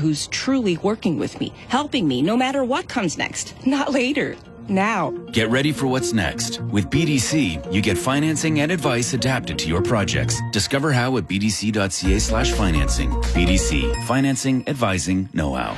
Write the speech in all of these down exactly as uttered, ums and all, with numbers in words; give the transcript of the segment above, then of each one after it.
who's truly working with me, helping me no matter what comes next. Not later. Now. Get ready for what's next. With B D C, you get financing and advice adapted to your projects. Discover how at bdc.ca slash financing. B D C, financing, advising, know-how.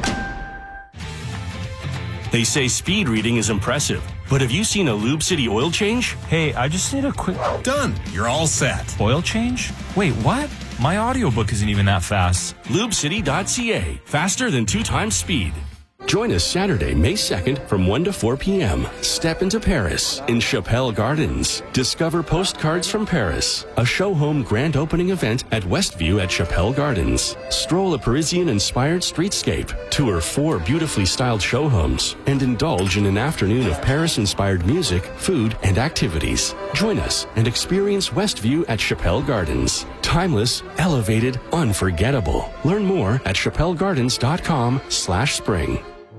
They say speed reading is impressive, but have you seen a Lube City oil change? Hey, I just need a quick... Done. You're all set. Oil change? Wait, what? My audiobook isn't even that fast. lube city dot c a. Faster than two times speed. Join us Saturday, May second from one to four p.m. Step into Paris in Chapelle Gardens. Discover Postcards from Paris, a show home grand opening event at Westview at Chapelle Gardens. Stroll a Parisian-inspired streetscape, tour four beautifully styled show homes, and indulge in an afternoon of Paris-inspired music, food, and activities. Join us and experience Westview at Chapelle Gardens. Timeless, elevated, unforgettable. Learn more at chapellegardens.com slash spring.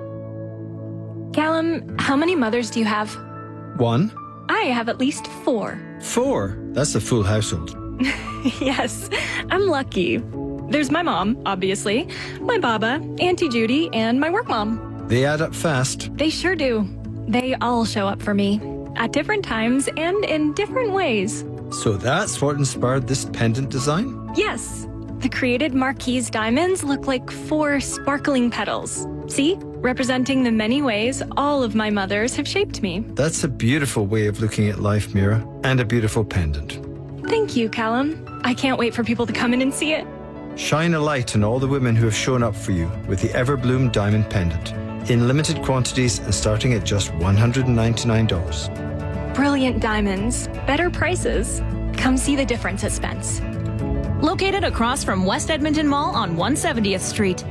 Callum, how many mothers do you have? One. I have at least four. Four? That's a full household. Yes, I'm lucky. There's my mom, obviously, my baba, Auntie Judy, and my work mom. They add up fast. They sure do. They all show up for me, at different times and in different ways. So that's what inspired this pendant design? Yes. The created Marquise diamonds look like four sparkling petals. See? Representing the many ways all of my mothers have shaped me. That's a beautiful way of looking at life, Mira, and a beautiful pendant. Thank you, Callum. I can't wait for people to come in and see it. Shine a light on all the women who have shown up for you with the Everbloom Diamond Pendant, in limited quantities and starting at just one hundred ninety-nine dollars. Brilliant diamonds, better prices. Come see the difference at Spence. Located across from West Edmonton Mall on one hundred seventieth Street.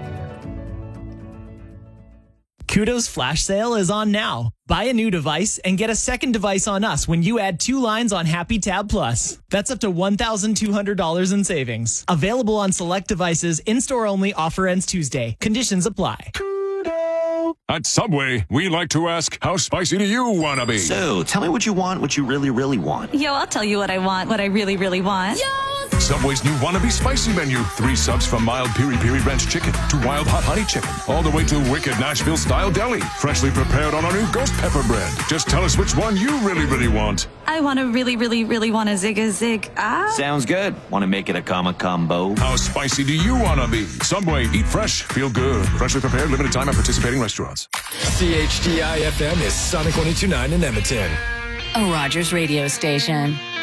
Kudo's flash sale is on now. Buy a new device and get a second device on us when you add two lines on Happy Tab Plus. That's up to one thousand two hundred dollars in savings. Available on select devices, in-store only, offer ends Tuesday. Conditions apply. Kudo! At Subway, we like to ask, how spicy do you want to be? So, tell me what you want, what you really, really want. Yo, I'll tell you what I want, what I really, really want. Yo! Subway's new Wannabe Spicy menu. Three subs from mild piri piri ranch chicken to wild hot honey chicken. All the way to wicked Nashville-style deli. Freshly prepared on our new ghost pepper bread. Just tell us which one you really, really want. I want to really, really, really want a zig a zig. Ah. Sounds good. Want to make it a comma combo? How spicy do you want to be? Subway, eat fresh, feel good. Freshly prepared, limited time at participating restaurants. C H D I F M is Sonic one oh two point nine in Edmonton. A Rogers radio station.